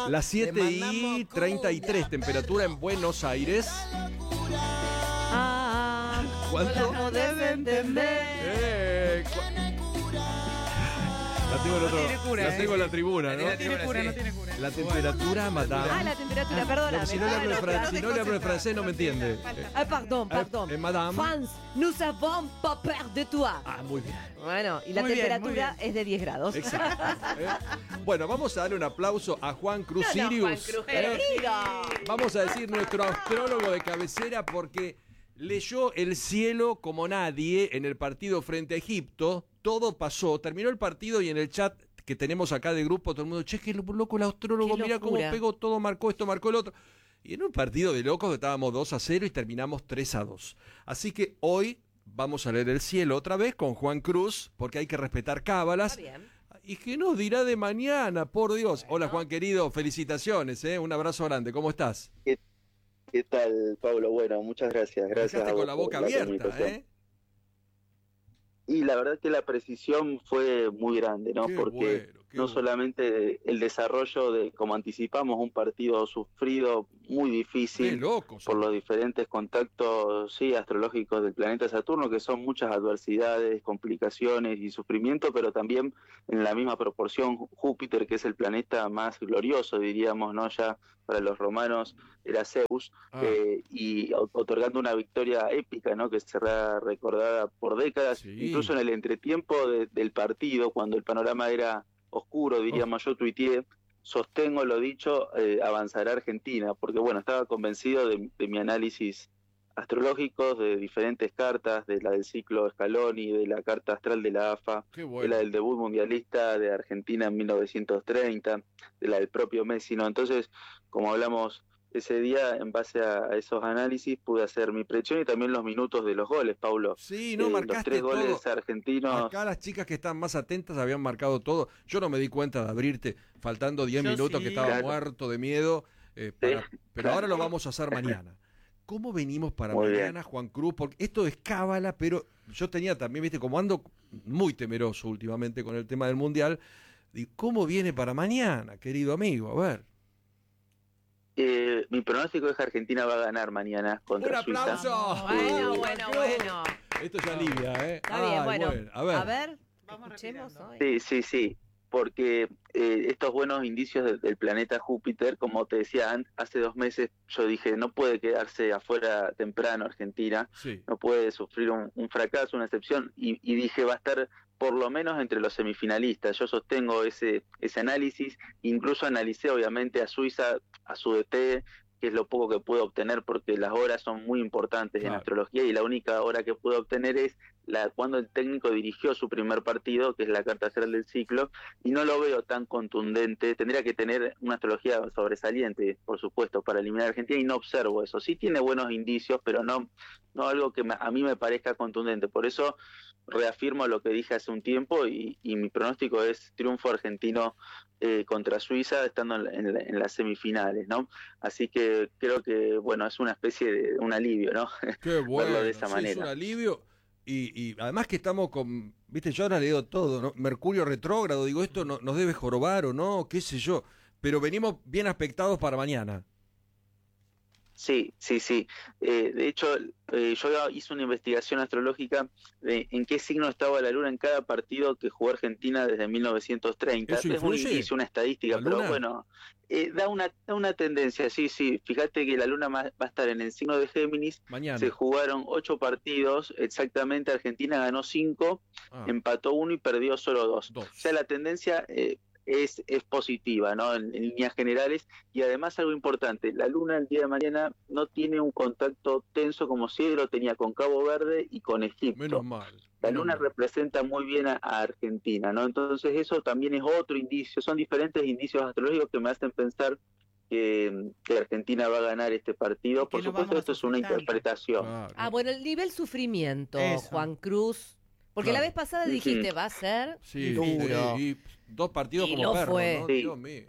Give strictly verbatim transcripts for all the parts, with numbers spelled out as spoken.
Las siete y treinta y tres, temperatura en Buenos Aires. Ah, ¿Cuánto? no deben entender. Eh, cu- la tengo, en otro- No tiene cura, la eh. tengo en la tribuna, ¿no? No tiene cura, no tiene cura. La temperatura, madame. Ah, la temperatura, perdona. No, si no le hablo en fran- si no le hablo en francés no me entiende. Eh, Ah, pardon, pardon. Eh, eh, madame. France, nous avons pas peur de toi. Ah, muy bien. Bueno, y la Muy bien, temperatura muy bien. es de diez grados. Exacto. ¿eh? Bueno, vamos a darle un aplauso a Juan Cruz No, no, Sirius. Juan Cruz, ¿eh? querido. Vamos a decir nuestro astrólogo de cabecera porque leyó el cielo como nadie en el partido frente a Egipto. Todo pasó, terminó el partido y en el chat que tenemos acá de grupo todo el mundo, che, qué loco el astrólogo, Qué mira cómo locura. pegó todo, marcó esto, marcó el otro. Y en un partido de locos estábamos dos a cero y terminamos tres a dos. Así que hoy vamos a leer el cielo otra vez con Juan Cruz, porque hay que respetar cábalas. Está bien. ¿Y qué nos dirá de mañana? Por Dios. Hola Juan querido, felicitaciones, ¿eh? Un abrazo grande, ¿cómo estás? ¿Qué, qué tal, Pablo? Bueno, muchas gracias. Gracias Dejaste a vos con la boca por abierta, comunicación. ¿eh? Y la verdad que la precisión fue muy grande, ¿no? Qué Porque bueno, qué no bueno. solamente el desarrollo de, como anticipamos, un partido sufrido, muy Qué difícil locos. por los diferentes contactos, sí, astrológicos del planeta Saturno, que son muchas adversidades, complicaciones y sufrimiento, pero también en la misma proporción Júpiter, que es el planeta más glorioso, diríamos, ¿no? Ya para los romanos era Zeus, Ah. eh, y o- otorgando una victoria épica, ¿no? Que será recordada por décadas, Sí. incluso en el entretiempo de- del partido, cuando el panorama era oscuro, diríamos, yo tuiteé, sostengo lo dicho, eh, avanzará Argentina, porque bueno, estaba convencido de, de mi análisis astrológico, de diferentes cartas, de la del ciclo Scaloni, de la carta astral de la A F A, Qué de la bueno. del debut mundialista de Argentina en mil novecientos treinta, de la del propio Messi, ¿no? Entonces, como hablamos ese día, en base a esos análisis, pude hacer mi predicción y también los minutos de los goles, Paulo. Sí, no, Eh, los marcaste tres todo. goles argentinos. Acá las chicas que están más atentas habían marcado todo. Yo no me di cuenta de abrirte faltando diez Yo minutos sí. que estaba Claro. muerto de miedo. eh, para- Sí, pero claro. ahora lo vamos a hacer mañana. ¿Cómo venimos para Muy mañana, bien. Juan Cruz? Porque esto es cábala, pero yo tenía también, viste, como ando muy temeroso últimamente con el tema del Mundial, digo, ¿cómo viene para mañana, querido amigo? A ver. Eh, mi pronóstico es que Argentina va a ganar mañana contra ¡Un Suiza. aplauso! Bueno, Uh, bueno, qué bueno. Esto ya alivia, ¿eh? Está bien, Ay, bueno. A ver. A ver, Vamos escuchemos respirando. hoy. Sí, sí, sí, porque eh, estos buenos indicios del, del planeta Júpiter, como te decía, an- hace dos meses yo dije, no puede quedarse afuera temprano Argentina, Sí. no puede sufrir un, un fracaso, una excepción, y, y dije, va a estar por lo menos entre los semifinalistas. Yo sostengo ese, ese análisis, incluso analicé obviamente a Suiza, a su D T, que es lo poco que puedo obtener porque las horas son muy importantes Claro. en astrología y la única hora que puedo obtener es la cuando el técnico dirigió su primer partido, que es la carta astral del ciclo, y no lo veo tan contundente. Tendría que tener una astrología sobresaliente, por supuesto, para eliminar a Argentina, y no observo eso. Sí tiene buenos indicios, pero no, no algo que me- a mí me parezca contundente. Por eso reafirmo lo que dije hace un tiempo y, y mi pronóstico es triunfo argentino eh, contra Suiza, estando en, la- en la- en las semifinales, ¿no? Así que creo que, bueno, es una especie de un alivio, ¿no? Qué bueno, Verlo de esa sí, manera. es un alivio. Y, y además que estamos con, viste, yo ahora leo todo, ¿no? Mercurio retrógrado, digo, esto no, nos debe jorobar o no, qué sé yo. Pero venimos bien aspectados para mañana. Sí, sí, sí. Eh, de hecho, eh, yo hice una investigación astrológica de en qué signo estaba la luna en cada partido que jugó Argentina desde mil novecientos treinta. ¿Eso Es un influye? indicio, una estadística, ¿La pero luna? bueno, eh, da, una, da una tendencia, sí, sí. Fíjate que la luna ma- va a estar en el signo de Géminis. Mañana. Se jugaron ocho partidos, exactamente. Argentina ganó cinco, Ah, empató uno y perdió solo dos. dos. O sea, la tendencia eh, es, es positiva, ¿no? En, en líneas generales. Y además algo importante, la luna el día de mañana no tiene un contacto tenso como si lo tenía con Cabo Verde y con Egipto. Menos mal. La menos luna mal. representa muy bien a, a Argentina, ¿no? Entonces eso también es otro indicio, son diferentes indicios astrológicos que me hacen pensar que, que Argentina va a ganar este partido. Y que Por no supuesto, vamos a esto es una sufrir tanto. interpretación. Claro. Ah, bueno, el nivel sufrimiento, Eso. Juan Cruz. Porque Claro. la vez pasada dijiste, va a ser Sí, duro. sí, y dos partidos Y como lo perros, fue. ¿no? Sí. Dios mío.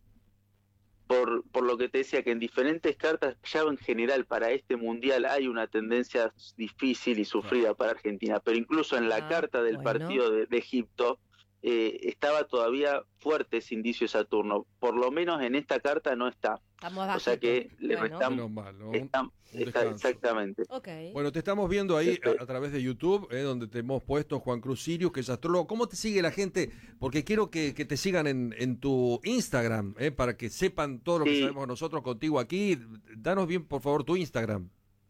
Por, por lo que te decía, que en diferentes cartas, ya en general para este mundial hay una tendencia difícil y sufrida para Argentina, pero incluso en la Ah, carta del bueno. partido de, de Egipto, eh, estaba todavía fuerte ese indicio de Saturno. Por lo menos en esta carta no está. Estamos O sea que le bueno. restamos. Menos mal, ¿no? Está, Un está descanso. exactamente. Ok. Bueno, te estamos viendo ahí Este- a, a través de YouTube, eh, donde te hemos puesto Juan Cruz Sirius, que es astrólogo. ¿Cómo te sigue la gente? Porque quiero que, que te sigan en, en tu Instagram, eh, para que sepan todo lo que Sí. sabemos nosotros contigo aquí. Danos bien, por favor, tu Instagram.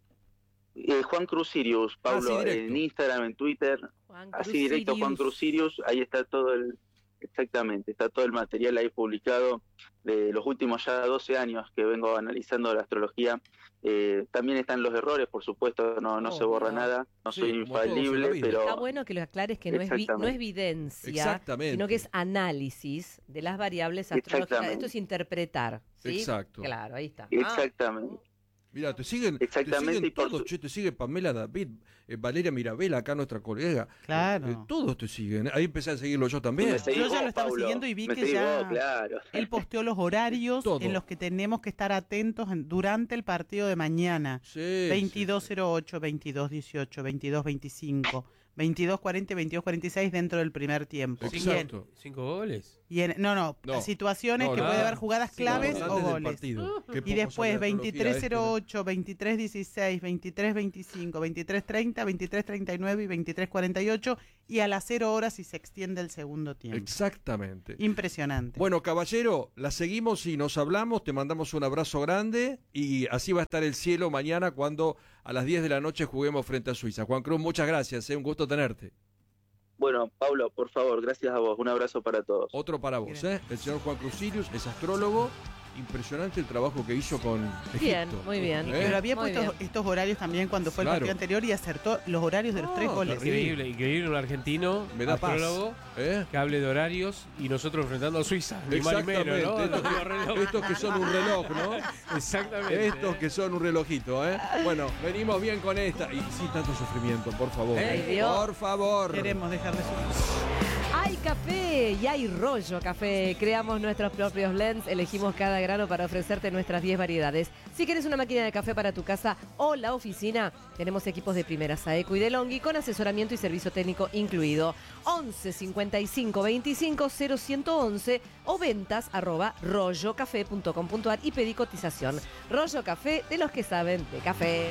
Eh, Juan Cruz Sirius, Ah, Pablo, sí, directo. en Instagram, en Twitter, Juan así Cruz directo Juan Sirius. Cruz Sirius, ahí está todo el, exactamente, está todo el material ahí publicado de los últimos ya doce años que vengo analizando la astrología. Eh, también están los errores, por supuesto, no, no se borra Obvio. nada, no Sí, soy como todos en la infalible, vida. pero Está bueno que lo aclares que no es, vi- no es Exactamente. evidencia, Exactamente. sino que es análisis de las variables astrológicas. Exactamente. Esto es interpretar. ¿sí? Exacto. Claro, ahí está. Ah, exactamente. Mira, te siguen, te Exactamente, siguen y por todos, su- che, te sigue Pamela David, eh, Valeria Mirabella, acá nuestra colega. Claro. Eh, todos te siguen. Ahí empecé a seguirlo yo también. Me seguís Yo ya vos, lo estaba Paulo, siguiendo y vi me que seguís ya- vos, claro. Él posteó los horarios Todo. en los que tenemos que estar atentos en- durante el partido de mañana. Sí, veintidós cero ocho, veintidós dieciocho, veintidós veinticinco, veintidós cuarenta y veintidós cuarenta y seis dentro del primer tiempo. Sí. Y en- Exacto. ¿Cinco goles? y en- no, no, No. situaciones No, que no. puede haber jugadas Sí, claves no, o antes del goles. partido. Qué Y poco después sabe astrología veintitrés cero este, ¿no? ocho, veintitrés dieciséis, veintitrés veinticinco, veintitrés treinta, veintitrés treinta y nueve y veintitrés cuarenta y ocho y a las cero horas si se extiende el segundo tiempo. Exactamente. Impresionante. Bueno, caballero, la seguimos y nos hablamos, te mandamos un abrazo grande y así va a estar el cielo mañana cuando a las diez de la noche juguemos frente a Suiza. Juan Cruz, muchas gracias, es un gusto tenerte. Bueno, Pablo, por favor, gracias a vos, un abrazo para todos. Otro para vos, ¿eh? El señor Juan Cruz Sirius es astrólogo, impresionante el trabajo que hizo con Egipto. Bien, muy bien. ¿Eh? Pero había Muy puesto bien. estos horarios también cuando fue el Claro. partido anterior y acertó los horarios de los No, tres goles. terrible. Increíble, increíble un argentino, Me da paz. astrólogo, ¿Eh? que hable de horarios y nosotros enfrentando a Suiza. Ni más ni menos, ¿no? Exactamente. Los mismos Estos, relojes. estos que son un reloj, ¿no? Exactamente. Estos que son un relojito, ¿eh? Bueno, venimos bien con esta. Y sin tanto sufrimiento, por favor. Ay, Dios. Por favor. Queremos dejar de sufrir. Hay café y hay rollo café. Creamos nuestros propios blends, elegimos cada grano para ofrecerte nuestras diez variedades. Si quieres una máquina de café para tu casa o la oficina, tenemos equipos de primera Saeco y de Longhi con asesoramiento y servicio técnico incluido. once cincuenta y cinco veinticinco cero ciento once o ventas arroba rollocafé punto com punto ar y pedí cotización. Rollo Café, de los que saben de café.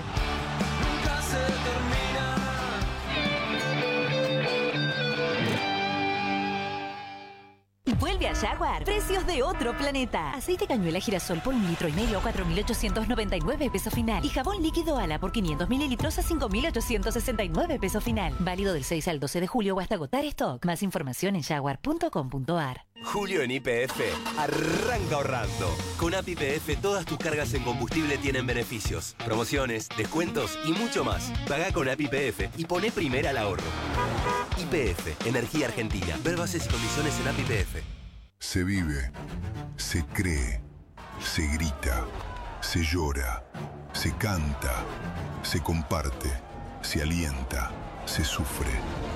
Vuelve a Jaguar. Precios de otro planeta. Aceite cañuela girasol por un litro y medio a cuatro mil ochocientos noventa y nueve pesos final. Y jabón líquido Ala por quinientos mililitros a cinco mil ochocientos sesenta y nueve pesos final. Válido del seis al doce de julio o hasta agotar stock. Más información en jaguar punto com punto ar. Julio en Y P F arranca ahorrando. Con A P I P F todas tus cargas en combustible tienen beneficios, promociones, descuentos y mucho más. Pagá con A P I P F y poné primera al ahorro. Y P F, Energía Argentina. Ver bases y condiciones en A P I P F. Se vive, se cree, se grita, se llora, se canta, se comparte, se alienta, se sufre,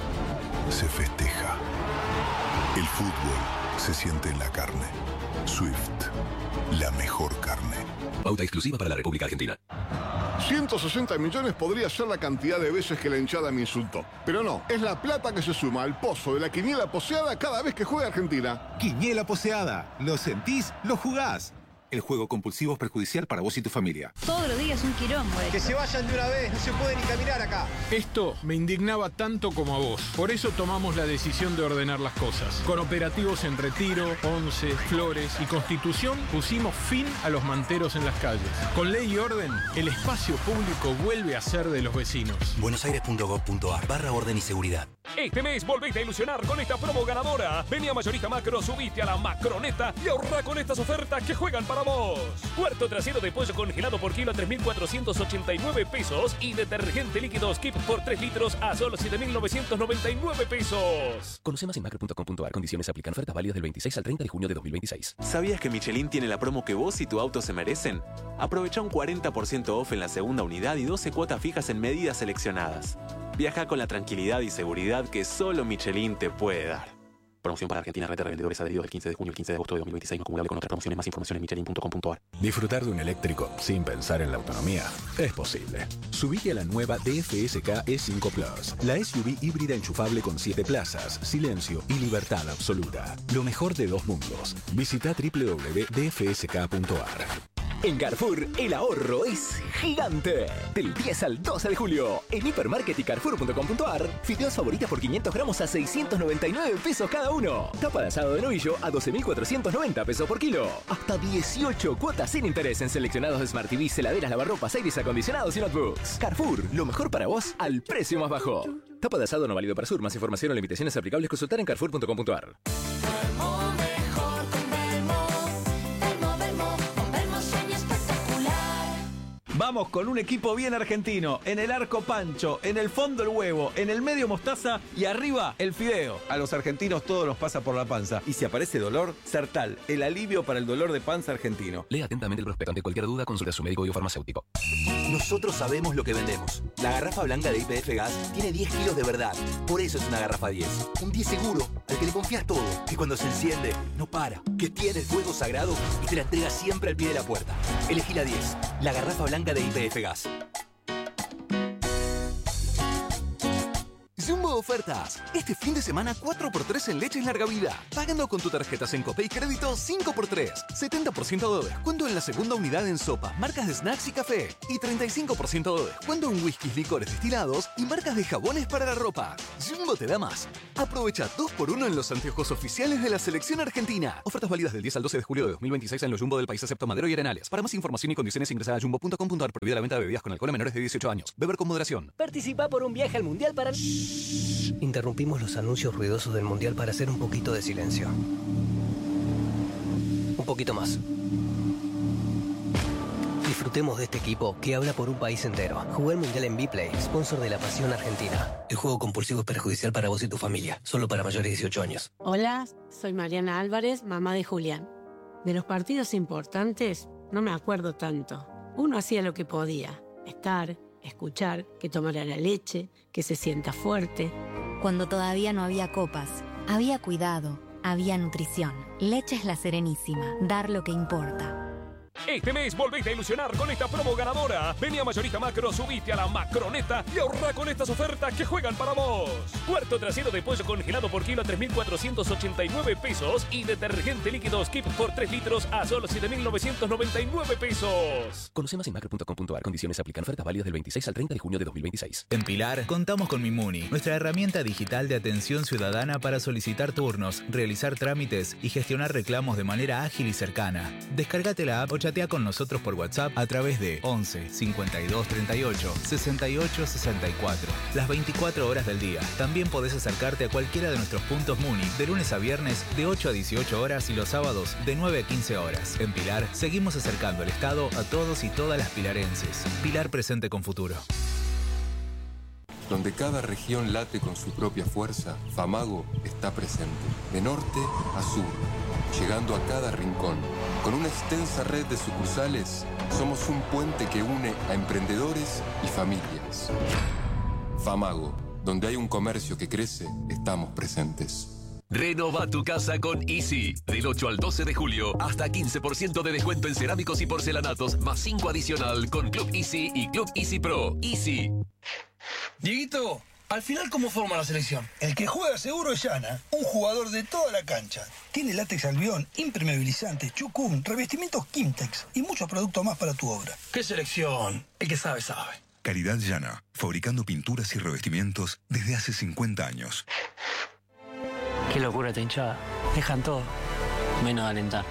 se festeja. El fútbol se siente en la carne. Swift, la mejor carne. Pauta exclusiva para la República Argentina. ciento sesenta millones podría ser la cantidad de veces que la hinchada me insultó. Pero no, es la plata que se suma al pozo de la quiniela poseada cada vez que juega Argentina. Quiniela poseada. ¿Lo sentís? ¿Lo jugás? El juego compulsivo es perjudicial para vos y tu familia. Todos los días un quilombo. Que se vayan de una vez, no se puede ni caminar acá. Esto me indignaba tanto como a vos. Por eso tomamos la decisión de ordenar las cosas. Con operativos en Retiro, Once, Flores y Constitución pusimos fin a los manteros en las calles. Con ley y orden, el espacio público vuelve a ser de los vecinos. buenosaires punto gov punto ar barra orden y seguridad. Este mes volvete a ilusionar con esta promo ganadora. Vení a Mayorista Macro, subite a la Macroneta y ahorra con estas ofertas que juegan para vos. Cuarto trasero de pollo congelado por kilo a tres mil cuatrocientos ochenta y nueve pesos y detergente líquido Skip por tres litros a solo siete mil novecientos noventa y nueve pesos. Conoce más en macro punto com punto ar. Condiciones aplican. Ofertas válidas del veintiséis al treinta de junio de dos mil veintiséis. ¿Sabías que Michelin tiene la promo que vos y tu auto se merecen? Aprovecha un cuarenta por ciento off en la segunda unidad y doce cuotas fijas en medidas seleccionadas. Viaja con la tranquilidad y seguridad que solo Michelin te puede dar. Promoción para Argentina, red de revendedores adheridos del quince de junio al quince de agosto de dos mil veintiséis, no acumulable con otras promociones. Más información en michelin punto com punto a r. Disfrutar de un eléctrico sin pensar en la autonomía es posible. Subite a la nueva D F S K E cinco Plus, la S U V híbrida enchufable con siete plazas, silencio y libertad absoluta. Lo mejor de dos mundos. Visita doble u doble u doble u punto d f s k punto a r. En Carrefour, el ahorro es gigante. Del diez al doce de julio, en Hipermarket y Carrefour punto com punto a r, fideos favoritas por quinientos gramos a seiscientos noventa y nueve pesos cada uno. Tapa de asado de novillo a doce mil cuatrocientos noventa pesos por kilo. Hasta dieciocho cuotas sin interés en seleccionados Smart T V, heladeras, lavarropas, aires acondicionados y notebooks. Carrefour, lo mejor para vos al precio más bajo. Tapa de asado no válido para Sur. Más información o limitaciones aplicables consultar en Carrefour punto com punto a r. Vamos con un equipo bien argentino. En el arco Pancho, en el fondo el huevo, en el medio mostaza y arriba el fideo. A los argentinos todo nos pasa por la panza. Y si aparece dolor, Sertal, el alivio para el dolor de panza argentino. Lea atentamente el prospecto. Ante cualquier duda, consulte a su médico o farmacéutico. Nosotros sabemos lo que vendemos. La garrafa blanca de I P F Gas tiene diez kilos de verdad. Por eso es una garrafa diez. Un diez seguro, al que le confías todo. Que cuando se enciende, no para. Que tiene el fuego sagrado y te la entrega siempre al pie de la puerta. Elegí la diez. La garrafa blanca de I P F Gas. Jumbo Ofertas. Este fin de semana cuatro por tres en leches larga vida. Pagando con tu tarjeta Sencope y crédito cinco por tres. setenta por ciento de descuento en la segunda unidad en sopa, marcas de snacks y café. Y treinta y cinco por ciento de descuento en whiskies, licores destilados y marcas de jabones para la ropa. Jumbo te da más. Aprovecha dos por uno en los anteojos oficiales de la selección argentina. Ofertas válidas del diez al doce de julio de dos mil veintiséis en los Jumbo del país excepto Madero y Arenales. Para más información y condiciones ingresa a jumbo punto com punto a r. Prohibida la venta de bebidas con alcohol a menores de dieciocho años. Beber con moderación. Participa por un viaje al Mundial para... Interrumpimos los anuncios ruidosos del Mundial para hacer un poquito de silencio. Un poquito más. Disfrutemos de este equipo que habla por un país entero. Jugué el Mundial en Vplay, sponsor de la pasión argentina. El juego compulsivo es perjudicial para vos y tu familia. Solo para mayores de dieciocho años. Hola, soy Mariana Álvarez, mamá de Julián. De los partidos importantes no me acuerdo tanto. Uno hacía lo que podía. Estar, escuchar, que tomara la leche, que se sienta fuerte. Cuando todavía no había copas, había cuidado, había nutrición. Leche es La Serenísima. Dar lo que importa. Este mes volvete a ilusionar con esta promo ganadora. Vení a Mayorista Macro, subite a la Macroneta y ahorra con estas ofertas que juegan para vos. Cuarto trasero de pollo congelado por kilo a tres mil cuatrocientos ochenta y nueve pesos y detergente líquido Skip por tres litros a solo siete mil novecientos noventa y nueve pesos. Conoce más en macro punto com punto a r. Condiciones aplican. Ofertas válidas del veintiséis al treinta de junio de dos mil veintiséis. En Pilar contamos con Mimuni, nuestra herramienta digital de atención ciudadana para solicitar turnos, realizar trámites y gestionar reclamos de manera ágil y cercana. Descárgate la app o chatea con nosotros por WhatsApp a través de once cincuenta y dos treinta y ocho sesenta y ocho sesenta y cuatro. Las veinticuatro horas del día. También podés acercarte a cualquiera de nuestros puntos Muni de lunes a viernes de ocho a dieciocho horas y los sábados de nueve a quince horas. En Pilar seguimos acercando el Estado a todos y todas las pilarenses. Pilar presente con futuro. Donde cada región late con su propia fuerza, Famago está presente, de norte a sur, llegando a cada rincón. Con una extensa red de sucursales, somos un puente que une a emprendedores y familias. Famago, donde hay un comercio que crece, estamos presentes. Renova tu casa con Easy. Del ocho al doce de julio, hasta quince por ciento de descuento en cerámicos y porcelanatos, más cinco adicional con Club Easy y Club Easy Pro. Easy. Dieguito, al final, ¿cómo forma la selección? El que juega seguro es Yana, un jugador de toda la cancha. Tiene látex albión, impermeabilizante, chucum, revestimientos Kimtex y muchos productos más para tu obra. ¿Qué selección? El que sabe, sabe. Calidad Yana, fabricando pinturas y revestimientos desde hace cincuenta años. Qué locura esta hinchada. Dejan todo, menos de alentar.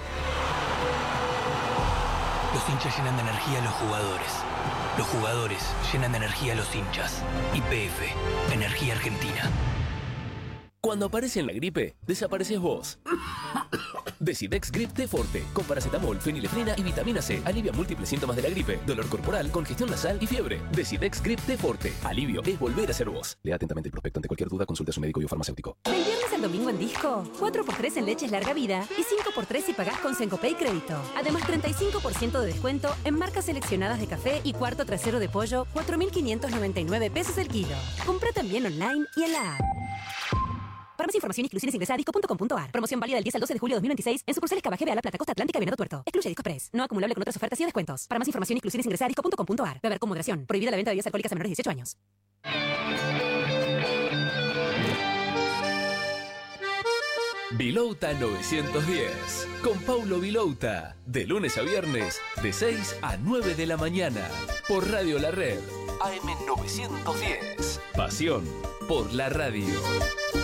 Los hinchas llenan de energía a los jugadores. Los jugadores llenan de energía a los hinchas. Y P F, Energía Argentina. Cuando aparece en la gripe, desapareces vos. Decidex Grip T Forte, con paracetamol, fenilefrina y vitamina C. Alivia múltiples síntomas de la gripe, dolor corporal, congestión nasal y fiebre. Decidex Grip T Forte. Alivio es volver a ser vos. Lea atentamente el prospecto. Ante cualquier duda, consulte a su médico y farmacéutico. Del viernes al domingo en Disco, cuatro por tres en leches larga vida y cinco por tres si pagás con Sencope y crédito. Además, treinta y cinco por ciento de descuento en marcas seleccionadas de café y cuarto trasero de pollo, cuatro mil quinientos noventa y nueve pesos el kilo. Compra también online y en la app. Para más información, exclusiones ingresa a disco punto com punto ar. Promoción válida del diez al doce de julio de dos mil veintiséis en sucursales Cava G B A La Plata, Costa Atlántica y Venado Tuerto. Excluye Disco Express. No acumulable con otras ofertas y descuentos. Para más información, exclusiones ingresa a disco punto com punto ar. Beber con moderación. Prohibida la venta de bebidas alcohólicas a menores de dieciocho años. Vilouta novecientos diez, con Paulo Vilouta, de lunes a viernes, de seis a nueve de la mañana, por Radio La Red, A M novecientos diez. Pasión por la radio.